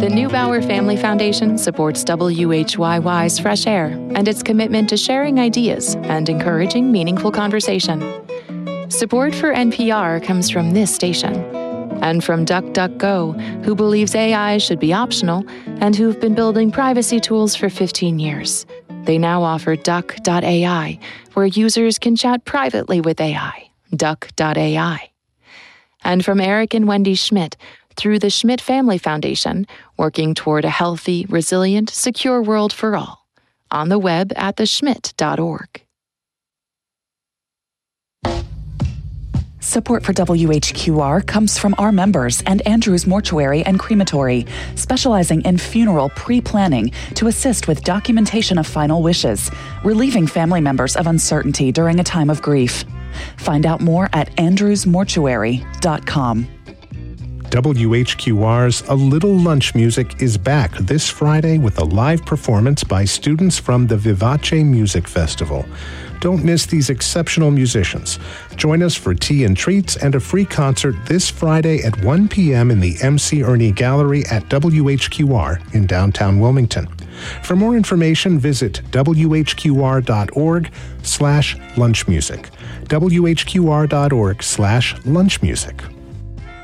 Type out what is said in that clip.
The Neubauer Family Foundation supports WHYY's Fresh Air and its commitment to sharing ideas and encouraging meaningful conversation. Support for NPR comes from this station and from DuckDuckGo, who believes AI should be optional and who've been building privacy tools for 15 years. They now offer Duck.ai, where users can chat privately with AI. Duck.ai. And from Eric and Wendy Schmidt, through the Schmidt Family Foundation, working toward a healthy, resilient, secure world for all. On the web at theschmidt.org. Support for WHQR comes from our members and Andrews Mortuary and Crematory, specializing in funeral pre-planning to assist with documentation of final wishes, relieving family members of uncertainty during a time of grief. Find out more at andrewsmortuary.com. WHQR's A Little Lunch Music is back this Friday with a live performance by students from the Vivace Music Festival. Don't miss these exceptional musicians. Join us for tea and treats and a free concert this Friday at 1 p.m. in the MC Ernie Gallery at WHQR in downtown Wilmington. For more information, visit whqr.org/lunchmusic. whqr.org/lunchmusic.